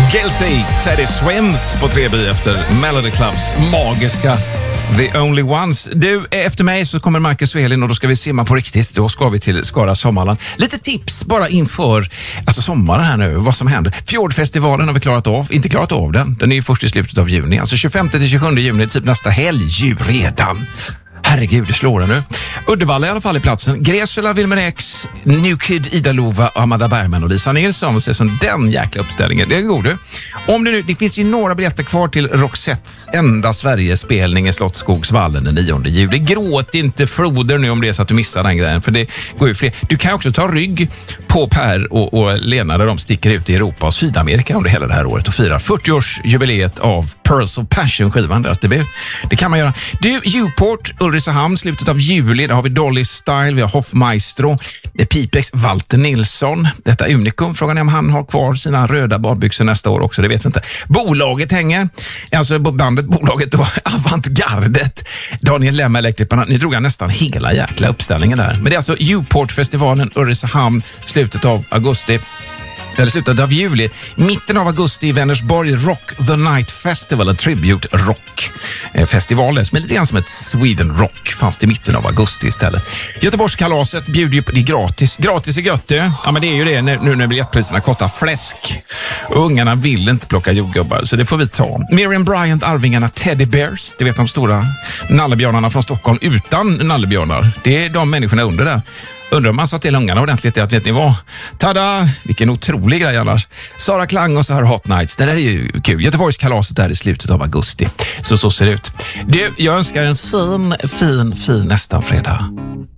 Guilty, Teddy Swims på 3B efter Melody Clubs magiska The Only Ones. Du, efter mig så kommer Marcus Svelin och då ska vi simma på riktigt. Då ska vi till Skara Sommarland. Lite tips bara inför sommaren här nu, vad som händer. Fjordfestivalen har vi klarat av, inte klarat av den. Den är ju först i slutet av juni. Alltså 25-27 juni, typ nästa helg ju redan. Herregud, det slår det nu. Uddevalla i alla fall i platsen. Gräsula, Wilmer X, New Kid, Ida Lova, Amanda Bergman och Lisa Nilsson. Och se som den jäkla uppställningen. Det är god du. Om det nu, det finns ju några biljetter kvar till Roxettes enda Sverigespelning i Slottsskogsvallen den 9 juli. Gråt inte floder nu om det är så att du missar den grejen. För det går ju fler. Du kan också ta rygg på Per och Lena där de sticker ut i Europa och Sydamerika under hela det här året och firar 40-årsjubileet av Pearls of Passion-skivan, deras debut. Det kan man göra. Du, Uport, Ulricehamn, slutet av juli, där har vi Dolly Style, vi har Hoffmaestro, Pipex, Walter Nilsson. Detta unikum, frågan är om han har kvar sina röda badbyxor nästa år också, det vet jag inte. Bolaget hänger, alltså bolaget då, Avantgardet, Daniel Lemma, Elektrikerna, ni drog nästan hela jäkla uppställningen där. Men det är alltså Uport-festivalen, Ulricehamn, slutet av augusti. Eller slutet av juli. Mitten av augusti i Vänersborg, Rock the Night Festival, en tribute rock festival som är lite grann som ett Sweden Rock, fanns det i mitten av augusti istället. Göteborgskalaset bjuder ju på det gratis. Gratis är gött, ja men det är ju det nu när biljettpriserna kostar fläsk. Ungarna vill inte plocka jordgubbar, så det får vi ta. Miriam Bryant, Arvingarna, Teddy Bears, det vet de stora nallebjörnarna från Stockholm utan nallebjörnar. Det är de människorna under där. Undrar om man sa till ungarna ordentligt att vet ni vad? Tada! Vilken otrolig grej annars. Sara Klang och så här Hot Nights. Det där är ju kul. Göteborgskalaset där i slutet av augusti. Så ser det ut. Du, jag önskar en fin nästa fredag.